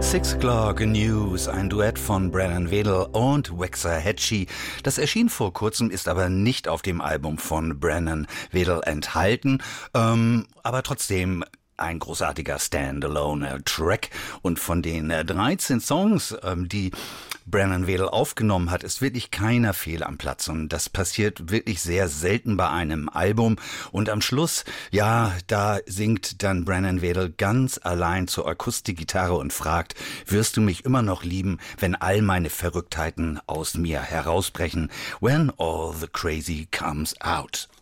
Six O'Clock News, ein Duett von Brennan Wedel und Waxahachie. Das erschien vor kurzem, ist aber nicht auf dem Album von Brennan Wedel enthalten, aber trotzdem ein großartiger Standalone-Track. Und von den 13 Songs, die Brennan Wedel aufgenommen hat, ist wirklich keiner fehl am Platz. Und das passiert wirklich sehr selten bei einem Album. Und am Schluss, ja, da singt dann Brennan Wedel ganz allein zur Akustikgitarre und fragt: Wirst du mich immer noch lieben, wenn all meine Verrücktheiten aus mir herausbrechen? When all the crazy comes out.